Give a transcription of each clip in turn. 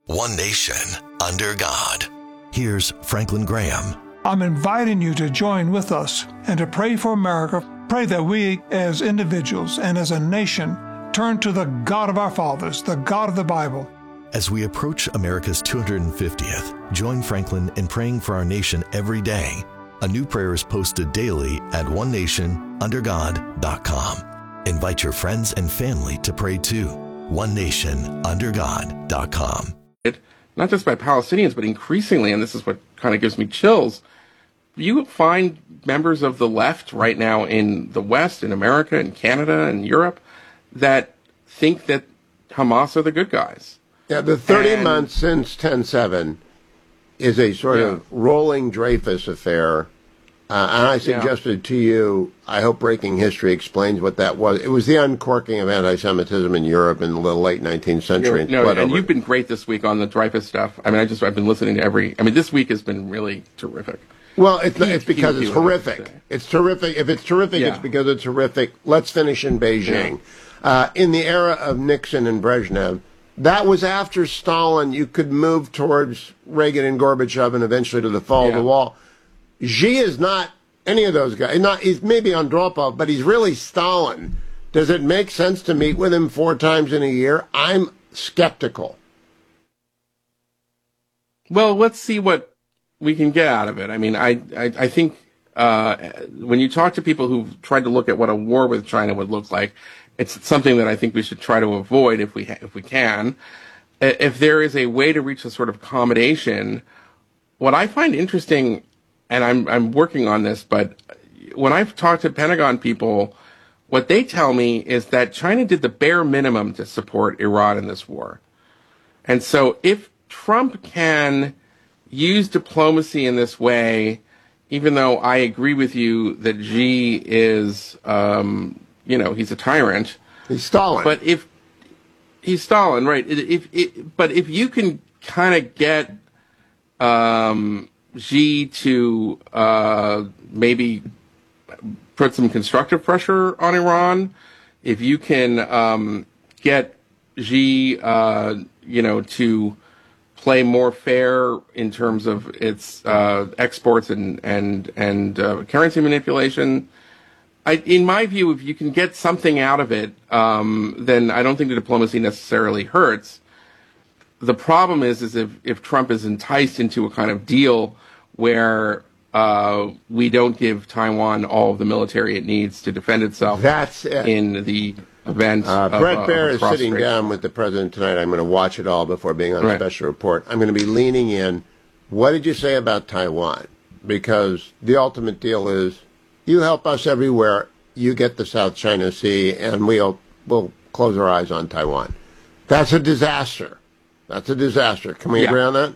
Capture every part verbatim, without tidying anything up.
One nation, under God. Here's Franklin Graham. I'm inviting you to join with us and to pray for America. Pray that we, as individuals and as a nation, turn to the God of our fathers, the God of the Bible. As we approach America's two hundred fiftieth, join Franklin in praying for our nation every day. A new prayer is posted daily at one nation under god dot com. Invite your friends and family to pray too. one nation under god dot com. Not just by Palestinians, but increasingly, and this is what kind of gives me chills, you find members of the left right now in the West, in America, in Canada, and Europe, that think that Hamas are the good guys. Yeah, the thirty and, months since ten seven is a sort yeah. of rolling Dreyfus affair. Uh, and I suggested yeah. to you, I hope Breaking History explains what that was. It was the uncorking of anti-Semitism in Europe in the late nineteenth century. And no, and over. You've been great this week on the Dreyfus stuff. I mean, I just, I've been listening to every, I mean, this week has been really terrific. Well, it's, he, it's because it's horrific. It's terrific. If it's terrific, yeah. it's because it's horrific. Let's finish in Beijing. Yeah. Uh, in the era of Nixon and Brezhnev, that was after Stalin. You could move towards Reagan and Gorbachev and eventually to the fall yeah. of the wall. Xi is not any of those guys. Not, he's maybe Andropov, but he's really Stalin. Does it make sense to meet with him four times in a year? I'm skeptical. Well, let's see what we can get out of it. I mean, I, I, I think uh, when you talk to people who've tried to look at what a war with China would look like, it's something that I think we should try to avoid if we if we can. If there is a way to reach a sort of accommodation, what I find interesting, and I'm I'm working on this, but when I've talked to Pentagon people, what they tell me is that China did the bare minimum to support Iran in this war. And so if Trump can use diplomacy in this way, even though I agree with you that Xi is, um, you know, he's a tyrant. He's Stalin. But if he's Stalin, right? If, if but if you can kind of get um, Xi to uh, maybe put some constructive pressure on Iran, if you can um, get Xi, uh, you know, to play more fair in terms of its uh, exports and and and uh, currency manipulation, I, in my view, if you can get something out of it, um, then I don't think the diplomacy necessarily hurts. The problem is, is if, if Trump is enticed into a kind of deal where uh, we don't give Taiwan all of the military it needs to defend itself That's it. in the event uh, of Brett uh, Baer of is sitting down with the president tonight. I'm going to watch it all before being on a right. special report. I'm going to be leaning in. What did you say about Taiwan? Because the ultimate deal is, you help us everywhere, you get the South China Sea, and we'll we'll close our eyes on Taiwan. That's a disaster. That's a disaster. Can we yeah. agree on that?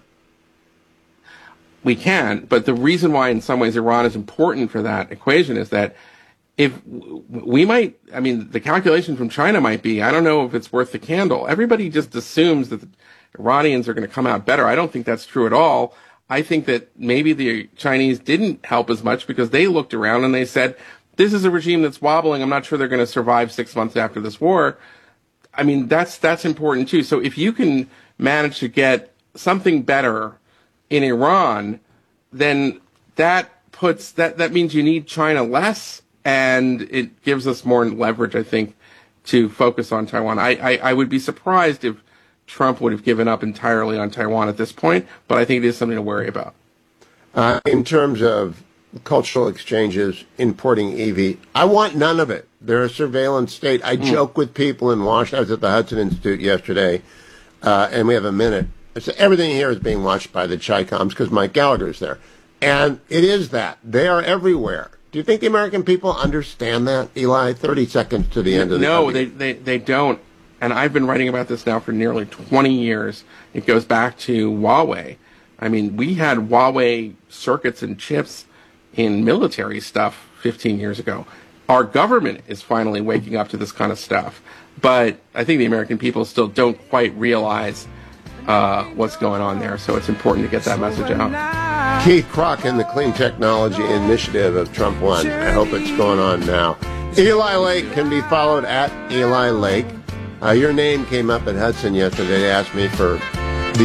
We can, but the reason why in some ways Iran is important for that equation is that if we might, I mean, the calculation from China might be, I don't know if it's worth the candle. Everybody just assumes that the Iranians are going to come out better. I don't think that's true at all. I think that maybe the Chinese didn't help as much because they looked around and they said, this is a regime that's wobbling. I'm not sure they're going to survive six months after this war. I mean, that's that's important too. So if you can manage to get something better in Iran, then that puts that that means you need China less, and it gives us more leverage, I think, to focus on Taiwan. I, I, I would be surprised if Trump would have given up entirely on Taiwan at this point, but I think it is something to worry about. Uh, in terms of cultural exchanges, importing E V, I want none of it. They're a surveillance state. I mm. joke with people in Washington. I was at the Hudson Institute yesterday, uh, and we have a minute. So everything here is being watched by the Chi-Coms because Mike Gallagher's there. And it is that. They are everywhere. Do you think the American people understand that, Eli? thirty seconds to the end of the No, they, they, they don't. And I've been writing about this now for nearly twenty years. It goes back to Huawei. I mean, we had Huawei circuits and chips in military stuff fifteen years ago. Our government is finally waking up to this kind of stuff. But I think the American people still don't quite realize uh, what's going on there. So it's important to get that message out. Keith Krach and the Clean Technology Initiative of Trump One. I hope it's going on now. Eli Lake can be followed at Eli Lake. Uh, your name came up at Hudson yesterday. They asked me for